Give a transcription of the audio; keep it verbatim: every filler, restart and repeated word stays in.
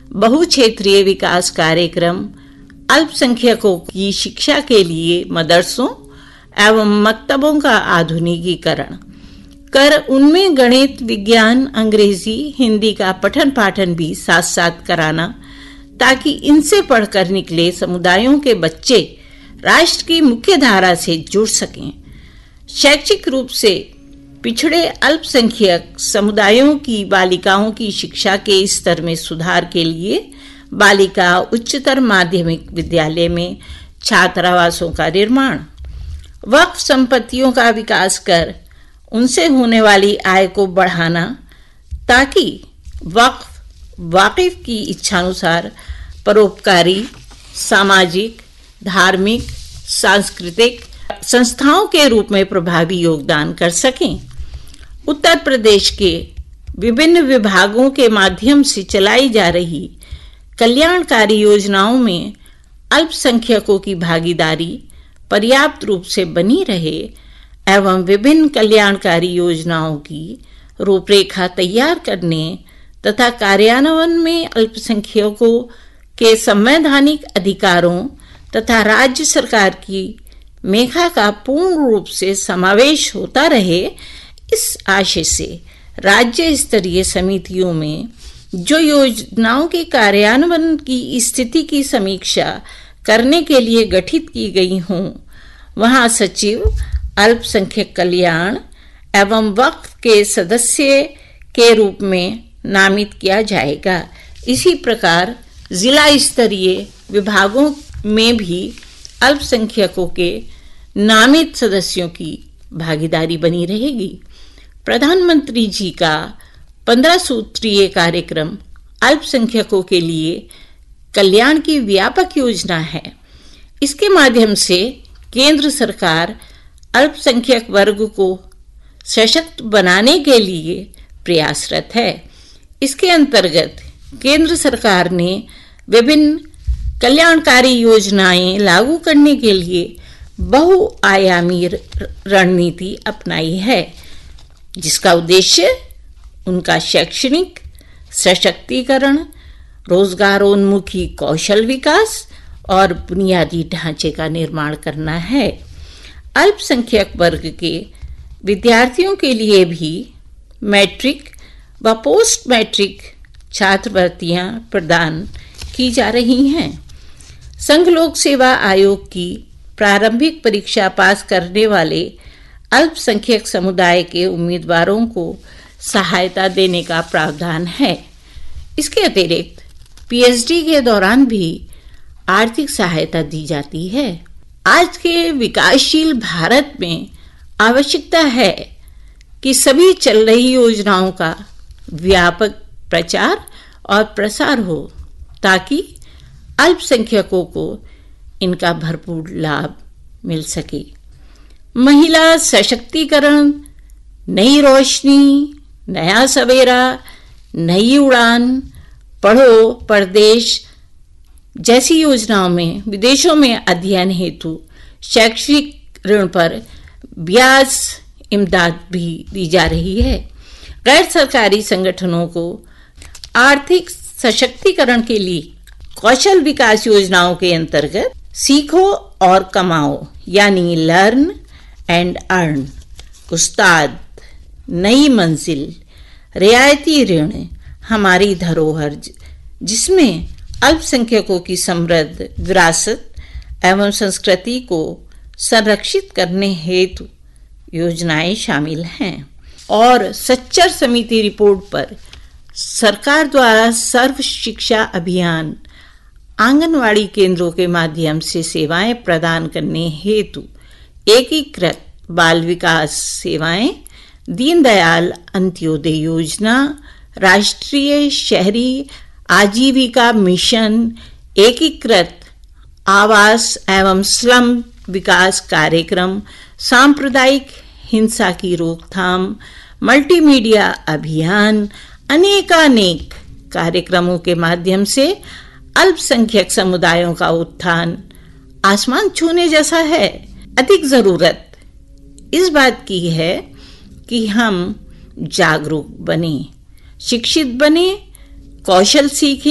बहुक्षेत्रीय विकास कार्यक्रम, अल्पसंख्यकों की शिक्षा के लिए मदरसों एवं मकतबों का आधुनिकीकरण कर उनमें गणित, विज्ञान, अंग्रेजी, हिंदी का पठन पाठन भी साथ साथ कराना, ताकि इनसे पढ़कर निकले समुदायों के बच्चे राष्ट्र की मुख्य धारा से जुड़ सकें। शैक्षिक रूप से पिछड़े अल्पसंख्यक समुदायों की बालिकाओं की शिक्षा के स्तर में सुधार के लिए बालिका उच्चतर माध्यमिक विद्यालय में छात्रावासों का निर्माण, वक्फ संपत्तियों का विकास कर उनसे होने वाली आय को बढ़ाना, ताकि वक्फ वाकिफ की इच्छानुसार परोपकारी, सामाजिक, धार्मिक, सांस्कृतिक संस्थाओं के रूप में प्रभावी योगदान कर सकें। उत्तर प्रदेश के विभिन्न विभागों के माध्यम से चलाई जा रही कल्याणकारी योजनाओं में अल्पसंख्यकों की भागीदारी पर्याप्त रूप से बनी रहे एवं विभिन्न कल्याणकारी योजनाओं की रूपरेखा तैयार करने तथा कार्यान्वयन में अल्पसंख्यकों के संवैधानिक अधिकारों तथा राज्य सरकार की मेखा का पूर्ण रूप से समावेश होता रहे, इस आशय से राज्य स्तरीय समितियों में जो योजनाओं के कार्यान्वयन की स्थिति की समीक्षा करने के लिए गठित की गई हों, वहां सचिव अल्पसंख्यक कल्याण एवं वक्फ के सदस्य के रूप में नामित किया जाएगा। इसी प्रकार जिला स्तरीय विभागों में भी अल्पसंख्यकों के नामित सदस्यों की भागीदारी बनी रहेगी। प्रधानमंत्री जी का पंद्रह सूत्रीय कार्यक्रम अल्पसंख्यकों के लिए कल्याण की व्यापक योजना है। इसके माध्यम से केंद्र सरकार अल्पसंख्यक वर्ग को सशक्त बनाने के लिए प्रयासरत है। इसके अंतर्गत केंद्र सरकार ने विभिन्न कल्याणकारी योजनाएं लागू करने के लिए बहुआयामी रणनीति अपनाई है, जिसका उद्देश्य उनका शैक्षणिक सशक्तिकरण, रोजगारोन्मुखी कौशल विकास और बुनियादी ढांचे का निर्माण करना है। अल्पसंख्यक वर्ग के विद्यार्थियों के लिए भी मैट्रिक व पोस्ट मैट्रिक छात्रवृत्तियां प्रदान की जा रही हैं। संघ लोक सेवा आयोग की प्रारंभिक परीक्षा पास करने वाले अल्पसंख्यक समुदाय के उम्मीदवारों को सहायता देने का प्रावधान है। इसके अतिरिक्त पीएचडी के दौरान भी आर्थिक सहायता दी जाती है। आज के विकासशील भारत में आवश्यकता है कि सभी चल रही योजनाओं का व्यापक प्रचार और प्रसार हो, ताकि अल्पसंख्यकों को इनका भरपूर लाभ मिल सके। महिला सशक्तिकरण, नई रोशनी, नया सवेरा, नई उड़ान, पढ़ो परदेश जैसी योजनाओं में विदेशों में अध्ययन हेतु शैक्षिक ऋण पर ब्याज इमदाद भी दी जा रही है। गैर सरकारी संगठनों को आर्थिक सशक्तिकरण के लिए कौशल विकास योजनाओं के अंतर्गत सीखो और कमाओ यानी लर्न एंड अर्न, उस्ताद, नई मंजिल, रियायती ऋण, हमारी धरोहर, जिसमें अल्पसंख्यकों की समृद्ध विरासत एवं संस्कृति को संरक्षित करने हेतु योजनाएं शामिल हैं। और सच्चर समिति रिपोर्ट पर सरकार द्वारा सर्व शिक्षा अभियान आंगनवाड़ी केंद्रों के माध्यम से सेवाएं प्रदान करने हेतु एकीकृत बाल विकास सेवाएं, दीनदयाल अंत्योदय योजना, राष्ट्रीय शहरी आजीविका मिशन, एकीकृत आवास एवं स्लम विकास कार्यक्रम, सांप्रदायिक हिंसा की रोकथाम, मल्टीमीडिया अभियान, अनेकानेक कार्यक्रमों के माध्यम से अल्पसंख्यक समुदायों का उत्थान आसमान छूने जैसा है। अधिक जरूरत इस बात की है कि हम जागरूक बने, शिक्षित बने, कौशल सीखें,